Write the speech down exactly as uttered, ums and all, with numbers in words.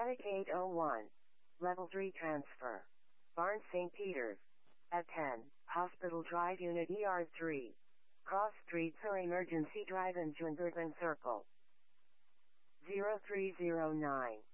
Static eight oh one. Level three transfer. Barnes Saint Peter's. At ten, Hospital Drive Unit E R three. Cross Street for Emergency Drive in Jungervan Circle. zero three zero nine.